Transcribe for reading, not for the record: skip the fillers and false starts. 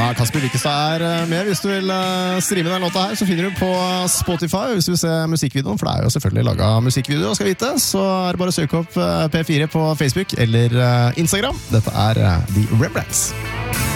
Kasper Wikestad med. Hvis du vil streame den låta her, så finner du på Spotify. Hvis du vil se musikkvideoen, for det jo selvfølgelig laget musikkvideo, skal vite, så det bare å søke opp P4 på Facebook eller Instagram. Dette The Rembrandts.